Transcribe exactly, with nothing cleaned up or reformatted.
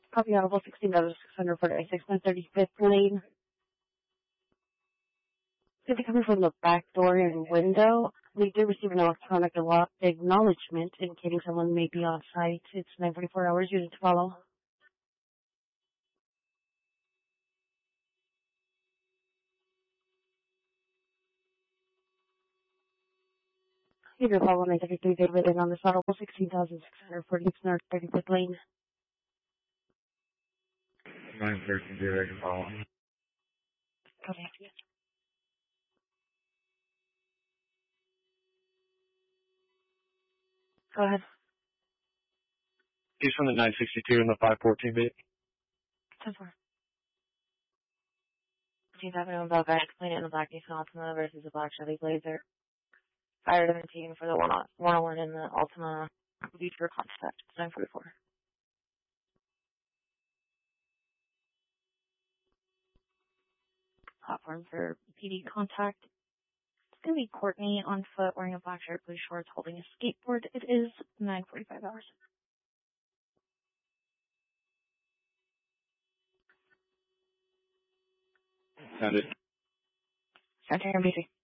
Copy Audible sixteen thousand six hundred forty-six on thirty-fifth Lane. If you're coming from the back door and window, we did receive an electronic acknowledgement indicating someone may be on site. It's nine forty-four hours. You need to follow. You can follow nine thirty-three David Lane on this Audible sixteen thousand six hundred forty-six North thirty-fifth Lane. nine thirteen David, I can follow. Okay. Go ahead. He's from the nine sixty-two and the five fourteen beat. ten four. She's having a bug guy explaining the Black Nissan Altima versus the Black Chevy Blazer. Fire seventeen for the one oh one in the Altima Future Concept. nine forty-four. Platform for P D contact. It's going to be Courtney on foot wearing a black shirt, blue shorts, holding a skateboard. It is nine forty-five hours. Found it. Center N B C.